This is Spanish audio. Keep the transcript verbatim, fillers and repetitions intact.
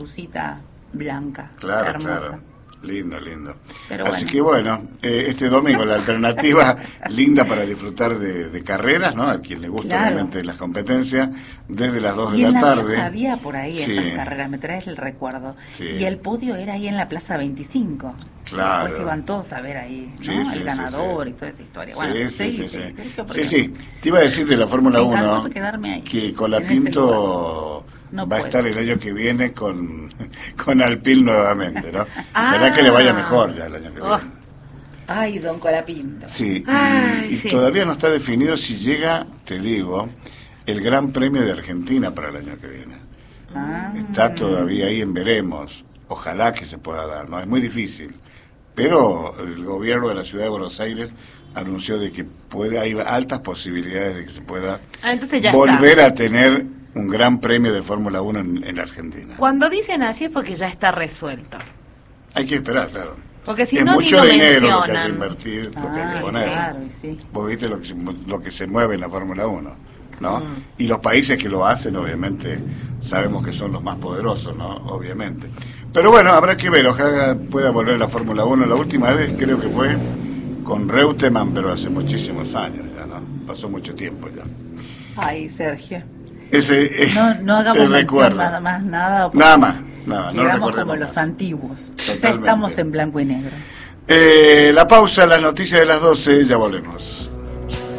lucita blanca, claro, hermosa. Claro. Lindo, lindo. Pero Así bueno. que bueno, eh, este domingo la alternativa linda para disfrutar de, de carreras, ¿no? A quien le gusta Claro. realmente las competencias, desde las dos Y de en la La tarde. Plata había por ahí Sí. esas carreras, me traes el recuerdo. Sí. Y el podio era ahí en la Plaza veinticinco. Claro. Después iban todos a ver ahí, ¿no? Sí, sí, el sí, ganador sí. y toda esa historia. Sí, Bueno, sí, sí, sí, sí, sí. Sergio, Sí, porque sí. Te iba a decir de la Fórmula me uno encantó quedarme ahí, que en Colapinto No va a puedo. estar el año que viene con, con Alpine nuevamente, ¿no? Ah. Ojalá que le vaya mejor ya el año que Oh. viene. Ay, don Colapinto. Sí, Ay, y, y sí. todavía no está definido si llega, te digo, el Gran Premio de Argentina para el año que viene. Ah. Está todavía ahí en veremos. Ojalá que se pueda dar, ¿no? Es muy difícil. Pero el gobierno de la ciudad de Buenos Aires anunció de que puede, hay altas posibilidades de que se pueda Ah, entonces ya volver está. a tener un gran premio de Fórmula uno en, en la Argentina. Cuando dicen así es porque ya está resuelto. Hay que esperar, claro. Porque si es no, ni mucho lo dinero lo que hay que mencionan. invertir, lo que hay que Ah, poner. claro, y sí. Vos viste lo que se, lo que se mueve en la Fórmula uno, ¿no? Mm. Y los países que lo hacen, obviamente, sabemos que son los más poderosos, ¿no? Obviamente. Pero bueno, habrá que ver, ojalá pueda volver la Fórmula uno. La última vez creo que fue con Reutemann, pero hace muchísimos años ya, ¿no? Pasó mucho tiempo ya. Ay, Sergio. Ese, eh, No, no hagamos el mención recuerdo. nada más, nada. porque Nada más, nada, no Quedamos recordemos como los más. antiguos. Ya Totalmente. estamos en blanco y negro. Eh, la pausa, las noticias de las doce, ya volvemos.